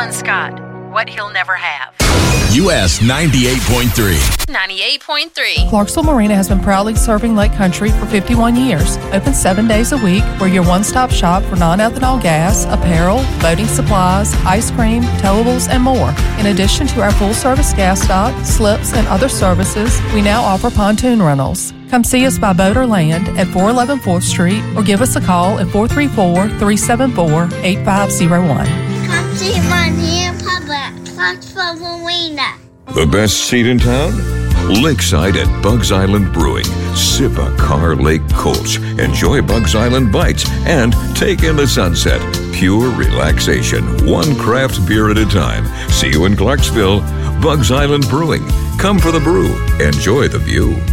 Alan Scott, what he'll never have. US 98.3. 98.3. Clarksville Marina has been proudly serving Lake Country for 51 years. Open 7 days a week. We're your one-stop shop for non-ethanol gas, apparel, boating supplies, ice cream, towables, and more. In addition to our full-service gas stop, slips, and other services, we now offer pontoon rentals. Come see us by boat or land at 411 4th Street or give us a call at 434-374-8501. Come see my new public Clarksville Marina. The best seat in town? Lakeside at Bugs Island Brewing. Sip a Car Lake Kolsch. Enjoy Bugs Island bites and take in the sunset. Pure relaxation. One craft beer at a time. See you in Clarksville. Bugs Island Brewing. Come for the brew. Enjoy the view.